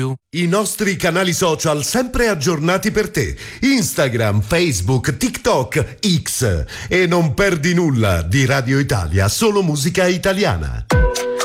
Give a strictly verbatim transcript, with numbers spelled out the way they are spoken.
più? I nostri canali social sempre aggiornati per te. Instagram, Facebook, TikTok, X. E non perdi nulla di Radio Italia, solo musica italiana.